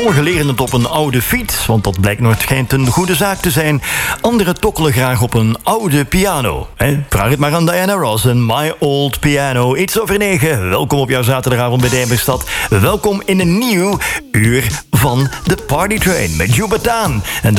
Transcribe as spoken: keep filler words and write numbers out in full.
Sommigen leren het op een oude fiets, want dat blijkt nog schijnt een goede zaak te zijn. Anderen tokkelen graag op een oude piano. He, vraag het maar aan Diana Ross en My Old Piano. Iets over negen. Welkom op jouw zaterdagavond bij Dijnbergstad. Welkom in een nieuw uur van de Party Train met Jubataan. En